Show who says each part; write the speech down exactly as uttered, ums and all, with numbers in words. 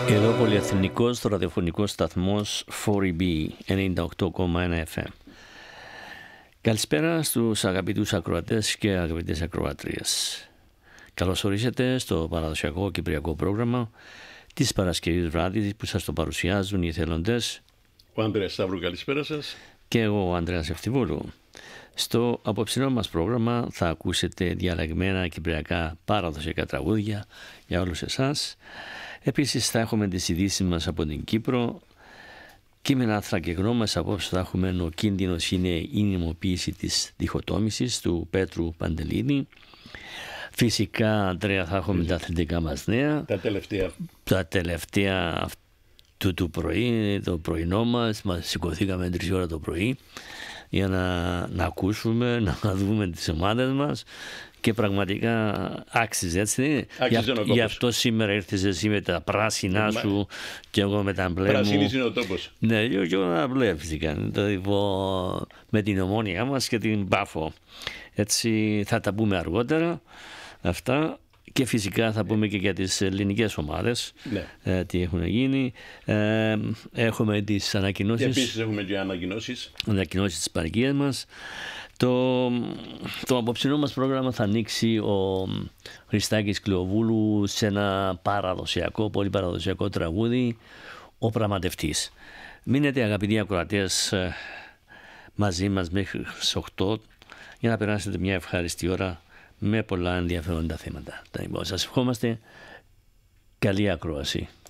Speaker 1: Εδώ πολυεθνικός ραδιοφωνικός σταθμός φορ ι μπι ενενήντα οκτώ κόμμα ένα εφ εμ. Καλησπέρα στους αγαπητούς ακροατές και αγαπητές ακροάτριες. Καλώς ορίσατε στο παραδοσιακό κυπριακό πρόγραμμα της Παρασκευής βράδυ που σας το παρουσιάζουν οι εθελοντές.
Speaker 2: Ο Ανδρέας Σταύρου, καλησπέρα σας.
Speaker 1: Και εγώ ο Ανδρέας Ευτιβούλου. Στο απόψινό μας πρόγραμμα θα ακούσετε διαλεγμένα κυπριακά παραδοσιακά τραγούδια για όλους εσάς. Επίσης θα έχουμε τις ειδήσεις μας από την Κύπρο. Κείμενα άθρα και γνώμες. Απόψε θα έχουμε «Ο κίνδυνος είναι η νομιμοποίηση της διχοτόμησης» του Πέτρου Παντελίδη. Φυσικά, Αντρέα, θα έχουμε τα αθλητικά μας νέα.
Speaker 2: Τα τελευταία.
Speaker 1: Τα τελευταία αυτού του πρωί, το πρωινό μας. Μας σηκωθήκαμε τρεις ώρα το πρωί για να, να ακούσουμε, να δούμε τις ομάδες μας. Και πραγματικά άξιζε, έτσι δεν είναι?
Speaker 2: Άξιζε ο
Speaker 1: Γι'
Speaker 2: κόπος.
Speaker 1: αυτό σήμερα ήρθες εσύ με τα πράσινά σου Μα... και εγώ με τα μπλε μου.
Speaker 2: Πράσινης είναι ο τόπος.
Speaker 1: Ναι, και εγώ με τα μπλε φυσικά. Το, με την Ομόνια μας και την Πάφο. Έτσι θα τα πούμε αργότερα αυτά. Και φυσικά θα πούμε και για τις ελληνικές ομάδες,
Speaker 2: Ναι.
Speaker 1: ε, τι έχουν γίνει. Ε, έχουμε τις ανακοινώσεις.
Speaker 2: Και επίσης έχουμε και ανακοινώσεις.
Speaker 1: Ανακοινώσεις της παροικίας μας. Το, το απόψινό μας πρόγραμμα θα ανοίξει ο Χριστάκης Κλεοβούλου σε ένα παραδοσιακό, πολύ παραδοσιακό τραγούδι, «Ο Πραγματευτής». Μείνετε αγαπητοί ακροατές μαζί μας μέχρι τις οκτώ για να περάσετε μια ευχάριστη ώρα με πολλά ενδιαφέροντα θέματα. Σας ευχόμαστε καλή ακρόαση.